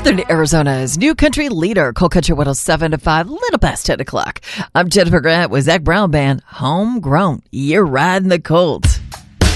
Northern Arizona's new country leader, Cold Country 107 to 5, little past 10 o'clock. I'm Jennifer Grant with Zach Brown Band, Homegrown. You're riding the Colts.